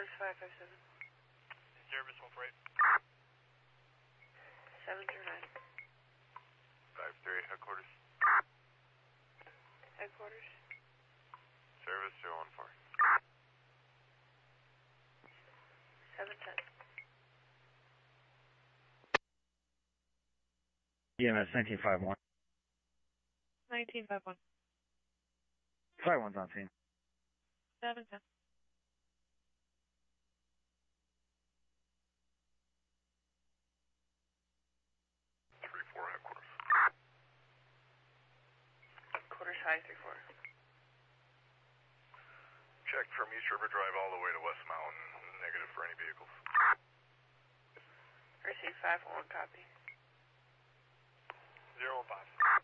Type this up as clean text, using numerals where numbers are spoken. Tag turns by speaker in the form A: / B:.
A: Headquarters 557.
B: Service 148.
A: 709.
B: 53, headquarters.
A: Headquarters.
B: Service 014.
A: 710.
C: EMS 1951.
A: 1951.
C: 51's on scene.
A: 710.
B: 34, headquarters.
A: Headquarters high 34.
B: Check from East River Drive all the way to West Mountain. Negative for any vehicles.
A: Receive 511 copy.
B: 015.